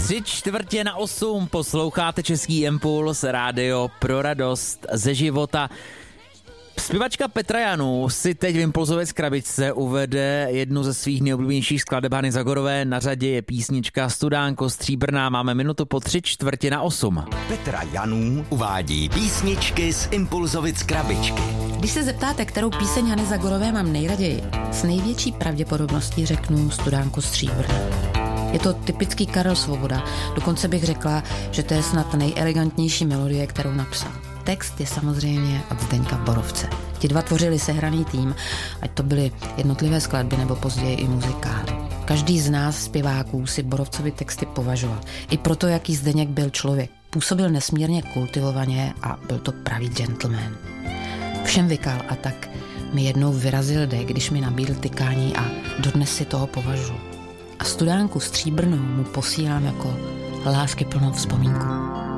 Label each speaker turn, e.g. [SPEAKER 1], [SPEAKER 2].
[SPEAKER 1] 7:45 posloucháte Český impuls, rádio pro radost ze života. Zpěvačka Petra Janů si teď v impulzové krabičce uvede jednu ze svých nejoblíbenějších skladeb Hany Zagorové. Na řadě je písnička Studánko stříbrná. Máme minutu po 7:45.
[SPEAKER 2] Petra Janů uvádí písničky z impulzovic krabičky.
[SPEAKER 3] Když se zeptáte, kterou píseň Hany Zagorové mám nejraději, s největší pravděpodobností řeknu Studánko stříbrná. Je to typický Karel Svoboda, dokonce bych řekla, že to je snad nejelegantnější melodie, kterou napsal. Text je samozřejmě od Zdeňka Borovce. Ti dva tvořili sehraný tým, ať to byly jednotlivé skladby nebo později i muzikály. Každý z nás zpěváků si Borovcovi texty považoval. I proto, jaký Zdeněk byl člověk. Působil nesmírně kultivovaně a byl to pravý gentleman. Všem vykal a tak mi jednou vyrazil dech, když mi nabídl tykání a dodnes si toho považuji. A Studánku stříbrnou mu posílám jako láskyplnou vzpomínku.